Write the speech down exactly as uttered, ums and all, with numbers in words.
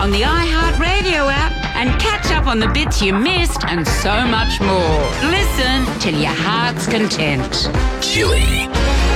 on the iHeartRadio app and catch up on the bits you missed and so much more. Listen till your heart's content. Chili.